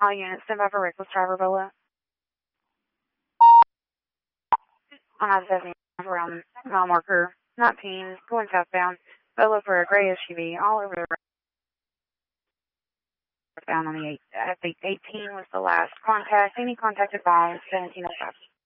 All units, stand by for reckless driver, Bella. On I-70 around mile marker 19, going southbound. Bella for a gray SUV all over the road. Down on the 8. I think 18 was the last contact. Any contact at bomb, 1705.